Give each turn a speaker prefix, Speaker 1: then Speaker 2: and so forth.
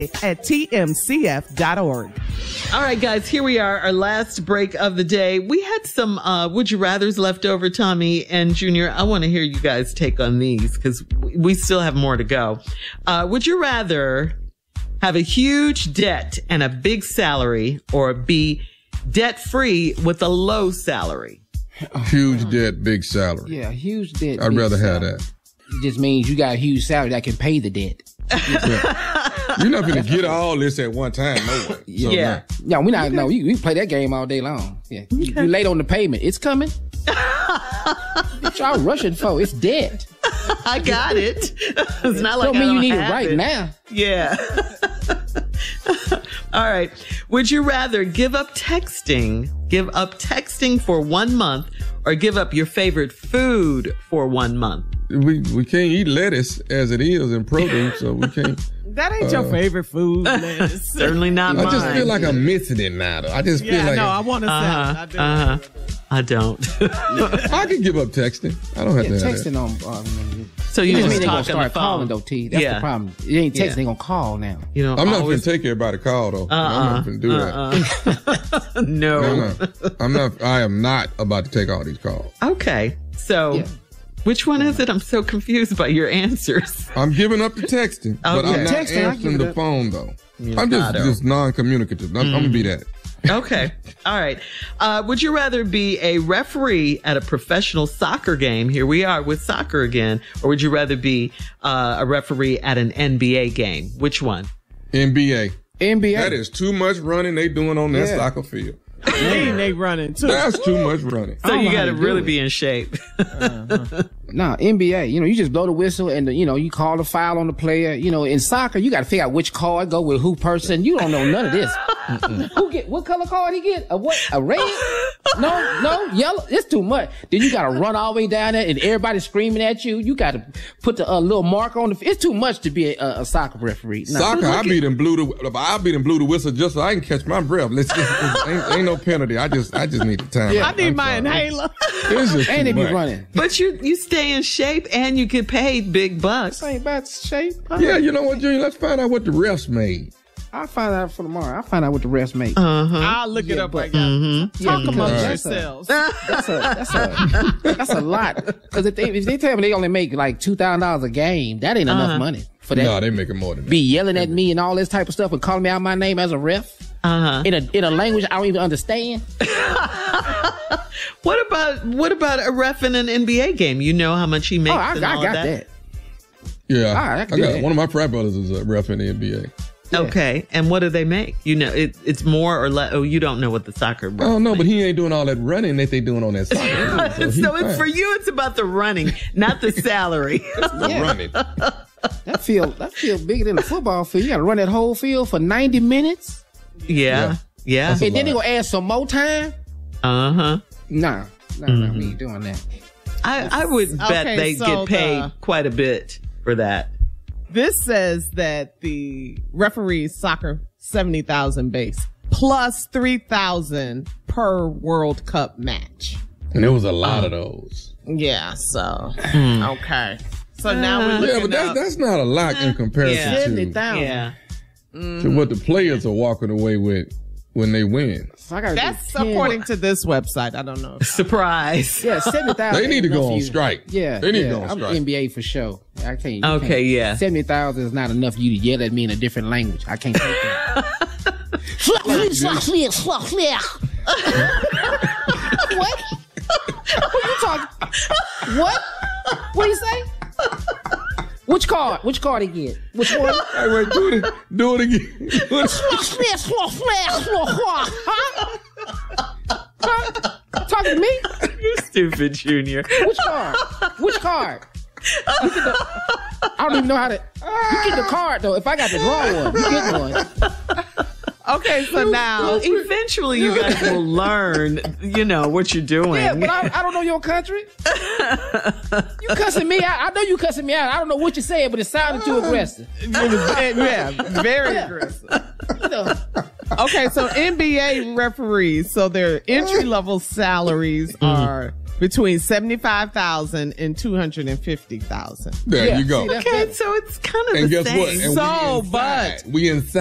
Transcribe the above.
Speaker 1: at tmcf.org.
Speaker 2: All right, guys, here we are, our last break of the day. We had some Would You Rathers left over, Tommy and Junior. I want to hear you guys take on these because we still have more to go. Would you rather have a huge debt and a big salary, or be debt-free with a low salary?
Speaker 3: Huge debt, big salary.
Speaker 4: Yeah, huge debt.
Speaker 3: I'd rather have that.
Speaker 4: It just means you got a huge salary that can pay the debt.
Speaker 3: You're not going to get all this at one time, no way. So,
Speaker 2: Yeah.
Speaker 4: No, we not. No, we play that game all day long. Yeah, you late on the payment. It's coming. What y'all rushing for? It's debt.
Speaker 2: I got it. It's not like
Speaker 4: Don't mean
Speaker 2: I
Speaker 4: you need
Speaker 2: have
Speaker 4: it right now.
Speaker 2: Yeah. All right. Would you rather give up texting for 1 month, or give up your favorite food for 1 month?
Speaker 3: We can't eat lettuce as it is in produce, so we can't.
Speaker 1: That ain't your favorite food, lettuce.
Speaker 2: Certainly not mine.
Speaker 3: I just feel like I'm missing it now, though. I just feel like
Speaker 1: I want to salad.
Speaker 2: I don't.
Speaker 3: I can give up texting. I don't have to have
Speaker 4: texting
Speaker 3: that.
Speaker 4: on.
Speaker 2: So you
Speaker 4: just
Speaker 2: just
Speaker 4: mean they gonna
Speaker 2: talk on the
Speaker 4: start calling
Speaker 2: phone.
Speaker 4: though, T. That's the problem. It ain't texting. They gonna call now.
Speaker 2: You know,
Speaker 3: I'm not going to take everybody call, though. I'm not going to do that.
Speaker 2: No.
Speaker 3: I'm not. I am not about to take all these calls.
Speaker 2: Okay. So which one is it? I'm so confused by your answers.
Speaker 3: I'm giving up the texting, but I'm not answering the phone, though. I'm just non-communicative. I'm going to be that.
Speaker 2: Okay. All right. Would you rather be a referee at a professional soccer game? Here we are with soccer again. Or would you rather be a referee at an NBA game? Which one?
Speaker 3: NBA.
Speaker 4: NBA.
Speaker 3: That is too much running they doing on that soccer field.
Speaker 1: They running too.
Speaker 3: That's too much running.
Speaker 2: So you got to really be in shape.
Speaker 4: Nah, NBA, you just blow the whistle and, you call the foul on the player. In soccer, you got to figure out which card go with who person. You don't know none of this. What color card he get? A red? No, yellow. It's too much. Then you got to run all the way down there and everybody screaming at you. You got to put the little marker on the. It's too much to be a soccer referee. No.
Speaker 3: Soccer, I beat him blew the whistle just so I can catch my breath. Ain't no penalty. I just need the time.
Speaker 1: I need my inhaler.
Speaker 4: And they be running.
Speaker 2: But you stay in shape and you get paid big bucks.
Speaker 4: This ain't about shape.
Speaker 3: Yeah, you know what, Junior? Let's find out what the refs made.
Speaker 4: I'll find out for tomorrow. I'll find out what the refs made.
Speaker 1: I'll look it up right now. Talk amongst yourselves.
Speaker 4: That's a lot. Because if they tell me they only make like $2,000 a game, that ain't enough money for that.
Speaker 3: No, they making more than that.
Speaker 4: Be yelling at me and all this type of stuff and calling me out my name as a ref in a language I don't even understand.
Speaker 2: What about a ref in an NBA game? You know how much he makes.
Speaker 4: I got that.
Speaker 3: Yeah,
Speaker 4: I got
Speaker 3: one of my frat brothers is a ref in the NBA.
Speaker 2: Yeah. Okay, and what do they make? It's more or less. Oh, you don't know what the soccer.
Speaker 3: Oh no, but he ain't doing all that running that they doing on that soccer.
Speaker 2: So it's for you. It's about the running, not the salary.
Speaker 3: The running.
Speaker 4: That field bigger than the football field. You got to run that whole field for 90 minutes.
Speaker 2: Yeah.
Speaker 4: And then they gonna add some more time. Nah, we ain't doing that.
Speaker 2: I would bet they get paid quite a bit for that.
Speaker 1: This says that the referees soccer 70,000 base plus 3,000 per World Cup match.
Speaker 3: And there was a lot of those.
Speaker 1: Yeah, so okay. So now we're looking
Speaker 3: but that's not a lot in comparison to
Speaker 4: 70,000.
Speaker 3: To what the players are walking away with when they win.
Speaker 4: So
Speaker 1: that's according to this website. I don't know.
Speaker 2: Surprise.
Speaker 4: Yeah, 70,000.
Speaker 3: They need to go on strike.
Speaker 4: Yeah,
Speaker 3: they need to go on strike.
Speaker 4: I'm NBA for sure. I can't.
Speaker 2: Okay, yeah.
Speaker 4: 70,000 is not enough for you to yell at me in a different language. I can't take that. What? What you talking? What? What do you say? Which card? Which card he get? Which one?
Speaker 3: Hey, wait, do it again.
Speaker 4: Talking to me?
Speaker 2: You stupid, Junior.
Speaker 4: Which card? Which card? I don't even know how to. You get the card though. If I got the wrong one, you get one.
Speaker 1: Okay, so now
Speaker 2: eventually you guys will learn, what you're doing.
Speaker 4: Yeah, but I don't know your country. You cussing me out. I know you cussing me out. I don't know what you're saying, but it sounded too aggressive.
Speaker 1: Yeah, very aggressive. Okay, so NBA referees, so their entry-level salaries are between 75,000 and 250,000.
Speaker 3: There you go.
Speaker 2: Okay, so it's kind of
Speaker 3: And
Speaker 2: the
Speaker 3: guess
Speaker 2: same.
Speaker 3: what? And
Speaker 1: So,
Speaker 3: we inside.